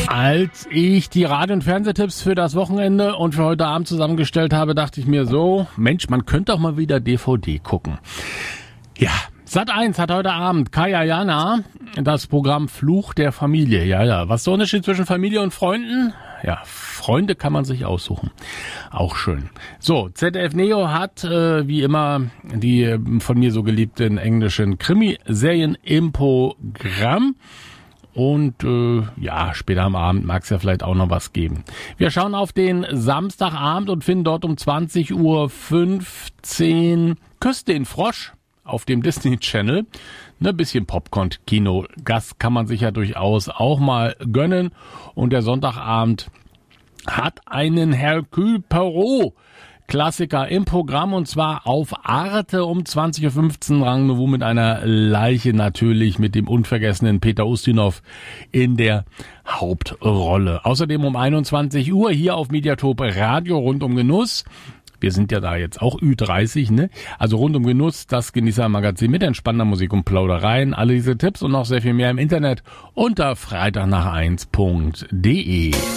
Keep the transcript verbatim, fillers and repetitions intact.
Als ich die Radio- und Fernsehtipps für das Wochenende und für heute Abend zusammengestellt habe, dachte ich mir so, Mensch, man könnte doch mal wieder D V D gucken. Ja, Sat eins hat heute Abend Kaya Jana das Programm Fluch der Familie. Ja, ja, was ist der Unterschied zwischen Familie und Freunden? Ja, Freunde kann man sich aussuchen. Auch schön. So, Z D F Neo hat äh, wie immer die äh, von mir so geliebten englischen Krimiserien im Programm. Und äh, ja, später am Abend mag es ja vielleicht auch noch was geben. Wir schauen auf den Samstagabend und finden dort um zwanzig Uhr fünfzehn Küss den Frosch auf dem Disney Channel. Ne, bisschen Popcorn-Kino. Das kann man sich ja durchaus auch mal gönnen. Und der Sonntagabend hat einen Hercule Poirot Klassiker im Programm, und zwar auf Arte um zwanzig Uhr fünfzehn Rendezvous mit einer Leiche, natürlich mit dem unvergessenen Peter Ustinov in der Hauptrolle. Außerdem um einundzwanzig Uhr hier auf Mediatop Radio rund um Genuss. Wir sind ja da jetzt auch Ü dreißig, ne? Also rund um Genuss, das Genießer-Magazin mit entspannender Musik und Plaudereien. Alle diese Tipps und noch sehr viel mehr im Internet unter freitag nach eins punkt de.